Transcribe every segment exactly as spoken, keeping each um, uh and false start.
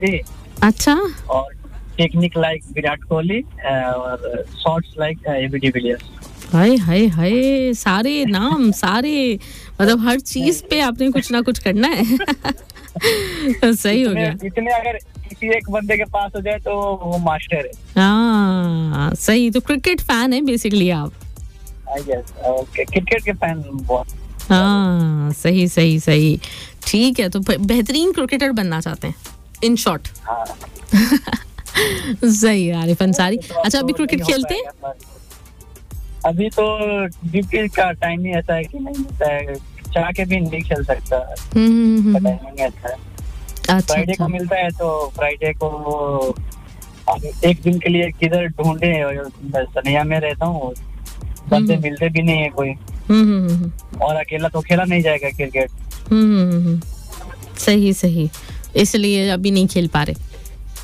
अच्छा, और technique like Virat Kohli और शॉट्स लाइक एबी डिविलियर्स। हाय हाय हाय, सारे नाम सारे, मतलब हर चीज पे आपने कुछ ना कुछ करना है। सही हो गया। इतने अगर किसी एक बंदे के पास हो जाए तो वो मास्टर है। हाँ सही, तो क्रिकेट फैन है बेसिकली आप? यस, ओके, क्रिकेट के फैन बहुत। हाँ सही सही सही, ठीक है। तो बेहतरीन क्रिकेटर बनना चाहते हैं इन शॉर्ट? हाँ। सही है आरिफ अंसारी। अच्छा, अभी क्रिकेट खेलते हैं? अभी तो ड्यूटी का टाइम ही ऐसा है कि नहीं होता है, चाह के भी नहीं खेल सकता। टाइमिंग ऐसा है। अच्छा, फ्राइडे को मिलता है तो फ्राइडे को एक दिन के लिए किधर ढूंढे, सनिया में रहता हूँ, बंदे मिलते भी नहीं है कोई, और अकेला तो खेला नहीं जाएगा क्रिकेट। सही सही, इसलिए अभी नहीं खेल पा रहे।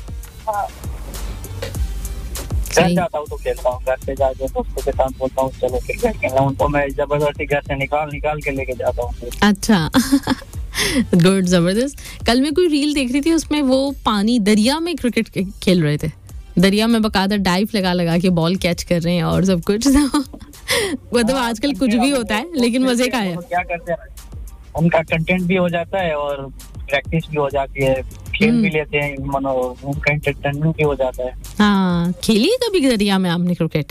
घर जाता हूँ तो खेलता हूँ, घर पे जाके दोस्तों के साथ बोलता हूँ चलो क्रिकेट खेलना, उनको मैं जबरदस्ती घर से निकाल निकाल के लेके जाता हूँ। अच्छा। गुड, जबरदस्त। कल मैं कोई रील देख रही थी, उसमें वो पानी दरिया में क्रिकेट खेल रहे थे, दरिया में बकायदा डाइव लगा लगा के बॉल कैच कर रहे हैं और सब कुछ। मतलब आजकल कुछ भी होता है, लेकिन मजे का है। क्या करते हैं, उनका कंटेंट भी हो जाता है और प्रैक्टिस भी हो जाती है, खेल भी लेते हैं, मनो उनका एंटरटेनमेंट भी हो जाता है। हाँ, खेली कभी दरिया में आपने क्रिकेट?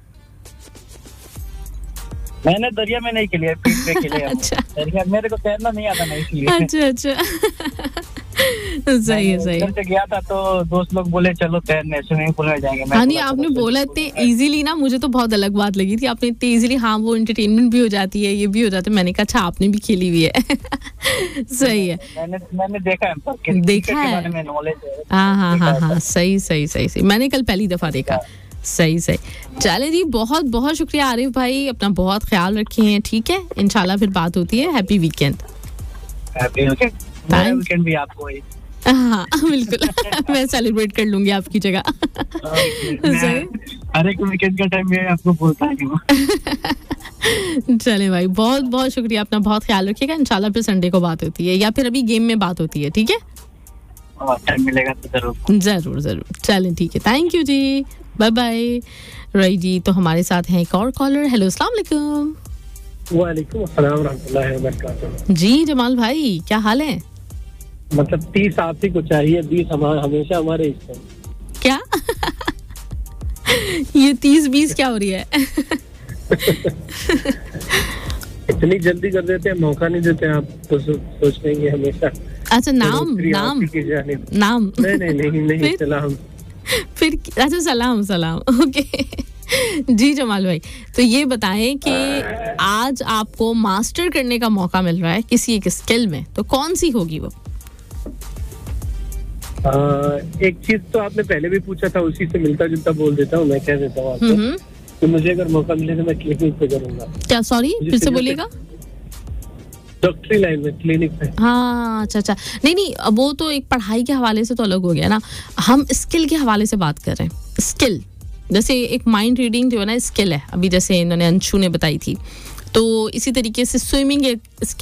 मैंने दरिया में नहीं खेली है, फील्ड पे खेले हैं। अच्छा। दरिया मेरे को तैरना नहीं आता ना, इसलिए। अच्छा अच्छा। सही है सही है। गया था तो दोस्त लोग बोले चलो तैरने, स्विमिंग पूल में जाएंगे। हाँ नहीं, आपने बोला इतने इजीली ना, मुझे तो बहुत अलग बात लगी थी। आपने इतने इजीली, हाँ वो एंटरटेनमेंट भी हो जाती है, ये भी हो जाता है। मैंने कहा अच्छा आपने भी खेली हुई है। सही है। मैंने मैंने देखा है, देखा है, बारे में नॉलेज है। हाँ हाँ हाँ हाँ, सही सही सही सही, मैंने कल पहली दफा देखा। सही सही, चले जी, बहुत बहुत शुक्रिया आरिफ भाई, अपना बहुत ख्याल रखिए, ठीक है? इंशाल्लाह फिर बात होती है। Happy weekend. हैप्पी वीकेंड भी आपको। हाँ बिल्कुल। मैं सेलिब्रेट कर लूंगी आपकी जगह। हर एक वीकेंड का टाइम मैं आपको बोलता हूँ। चले भाई, बहुत बहुत शुक्रिया, अपना बहुत ख्याल रखिएगा। इंशाल्लाह फिर संडे को बात होती है, या फिर अभी गेम में बात होती है, ठीक है? टाइम मिलेगा तो जरूर जरूर जरूर। चलें ठीक है, thank you ji, bye bye. Right जी, तो हमारे साथ हैं एक और कॉलर। हेलो, अस्सलाम वालेकुम। वालेकुम अस्सलाम रहमतुल्लाहि व बरकातहू। जी जमाल भाई, क्या हाल है? मतलब तीस आप ही को चाहिए, बीस हमारा हमेशा हमारे हिस्से। क्या? ये तीस बीस क्या हो रही है? इतनी जल्दी कर देते हैं, मौका नहीं देते आप, तो सोच लेंगे हमेशा। अच्छा, नाम नाम नाम नहीं नहीं नहीं नहीं सलाम। फिर अच्छा, सलाम सलाम, ओके। जी जमाल भाई, तो ये बताएं कि आज आपको मास्टर करने का मौका मिल रहा है किसी एक स्किल में, तो कौन सी होगी वो? आ, एक चीज तो आपने पहले भी पूछा था, उसी से मिलता जुलता बोल देता हूँ, मैं कह देता हूँ आपको कि मुझे अगर मौका मिले तो मैं क्लिनिक पे करूंगा। क्या? सॉरी, फिर से बोलिएगा। डॉक्टरी लाइन में, क्लिनिक पे। हाँ अच्छा अच्छा, नहीं नहीं, वो तो एक पढ़ाई के हवाले से तो अलग हो गया ना, हम स्किल के हवाले से बात कर रहे हैं। स्किल जैसे एक माइंड रीडिंग जो है ना, स्किल है। अभी जैसे इन्होंने अंशु ने बताई थी, तो इसी तरीके से स्विमिंग एक